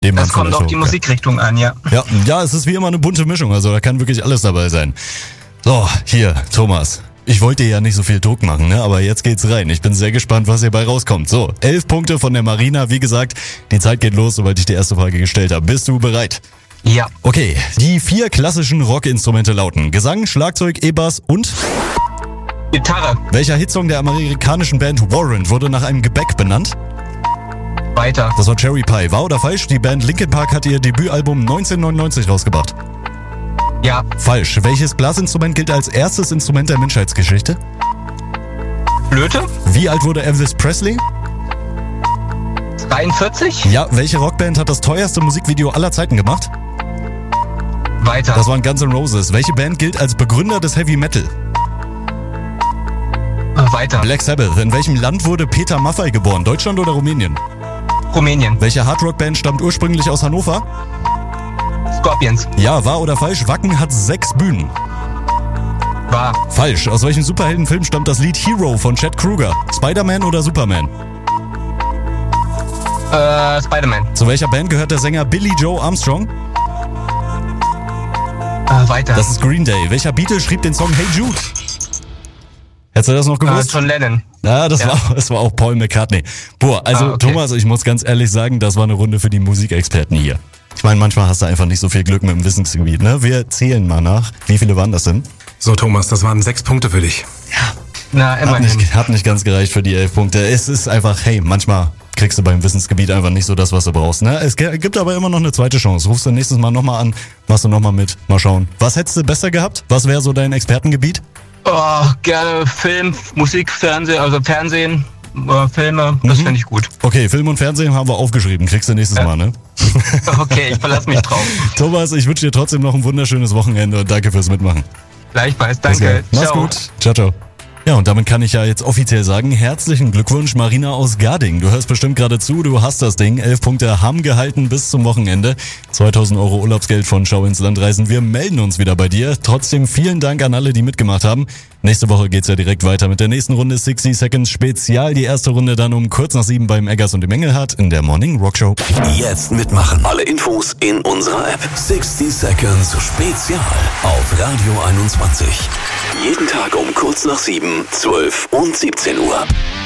den man Das kommt auf die Musikrichtung an, ja. Ja, es ist wie immer eine bunte Mischung, also da kann wirklich alles dabei sein. So, hier, Thomas. Ich wollte dir ja nicht so viel Druck machen, ne? Aber jetzt geht's rein. Ich bin sehr gespannt, was hierbei rauskommt. So, 11 Punkte von der Marina. Wie gesagt, die Zeit geht los, sobald ich die erste Frage gestellt habe. Bist du bereit? Ja. Okay, die 4 klassischen Rockinstrumente lauten Gesang, Schlagzeug, E-Bass und... Gitarre. Welcher Hitsong der amerikanischen Band Warrant wurde nach einem Gebäck benannt? Weiter. Das war Cherry Pie. Wahr oder falsch? Die Band Linkin Park hat ihr Debütalbum 1999 rausgebracht. Ja. Falsch. Welches Blasinstrument gilt als erstes Instrument der Menschheitsgeschichte? Flöte. Wie alt wurde Elvis Presley? 43. Ja. Welche Rockband hat das teuerste Musikvideo aller Zeiten gemacht? Weiter. Das waren Guns N' Roses. Welche Band gilt als Begründer des Heavy Metal? Weiter. Black Sabbath. In welchem Land wurde Peter Maffay geboren? Deutschland oder Rumänien? Rumänien. Welche Hardrock-Band stammt ursprünglich aus Hannover? Scorpions. Ja, wahr oder falsch? Wacken hat 6 Bühnen. Wahr. Falsch. Aus welchem Superheldenfilm stammt das Lied Hero von Chad Kroeger? Spider-Man oder Superman? Spider-Man. Zu welcher Band gehört der Sänger Billy Joe Armstrong? Weiter. Das ist Green Day. Welcher Beatle schrieb den Song Hey Jude? Hättest du das noch gewusst? John Lennon. Ja, das war auch Paul McCartney. Boah, also okay. Thomas, ich muss ganz ehrlich sagen, das war eine Runde für die Musikexperten hier. Ich meine, manchmal hast du einfach nicht so viel Glück mit dem Wissensgebiet, ne? Wir zählen mal nach. Wie viele waren das denn? So, Thomas, das waren 6 Punkte für dich. Na, immerhin. Hat nicht ganz gereicht für die 11 Punkte. Es ist einfach, hey, manchmal kriegst du beim Wissensgebiet einfach nicht so das, was du brauchst. Ne? Es gibt aber immer noch eine zweite Chance. Rufst du nächstes Mal nochmal an, machst du nochmal mit. Mal schauen. Was hättest du besser gehabt? Was wäre so dein Expertengebiet? Gerne Film, Musik, Fernsehen, also Fernsehen, Filme, das finde ich gut. Okay, Film und Fernsehen haben wir aufgeschrieben. Kriegst du nächstes Mal, ne? Okay, ich verlasse mich drauf. Thomas, ich wünsche dir trotzdem noch ein wunderschönes Wochenende und danke fürs Mitmachen. Gleichfalls, danke. Mach's Ciao. gut. Ciao, ciao. Ja, und damit kann ich ja jetzt offiziell sagen, herzlichen Glückwunsch Marina aus Garding. Du hörst bestimmt gerade zu, du hast das Ding. 11 Punkte haben gehalten bis zum Wochenende. 2.000 € Urlaubsgeld von Schau ins Land reisen. Wir melden uns wieder bei dir. Trotzdem vielen Dank an alle, die mitgemacht haben. Nächste Woche geht's ja direkt weiter mit der nächsten Runde 60 Seconds Spezial. Die erste Runde dann um kurz nach 7 beim Eggers und dem Engelhardt in der Morning Rock Show. Jetzt mitmachen. Alle Infos in unserer App. 60 Seconds Spezial auf Radio 21. Jeden Tag um kurz nach 7, 12 und 17 Uhr.